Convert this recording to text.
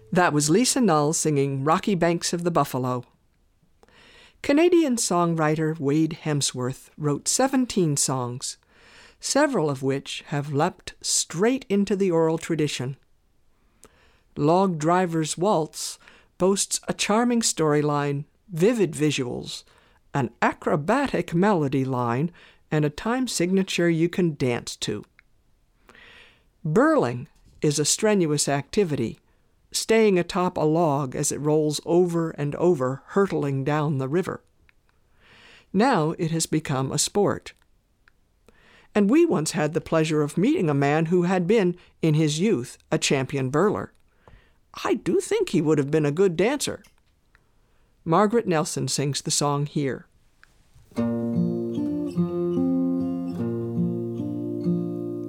That was Lisa Null singing Rocky Banks of the Buffalo. Canadian songwriter Wade Hemsworth wrote 17 songs, several of which have leapt straight into the oral tradition. Log Driver's Waltz boasts a charming storyline, vivid visuals, an acrobatic melody line, and a time signature you can dance to. Burling is a strenuous activity, staying atop a log as it rolls over and over, hurtling down the river. Now it has become a sport. And we once had the pleasure of meeting a man who had been, in his youth, a champion burler. I do think he would have been a good dancer. Margaret Nelson sings the song here.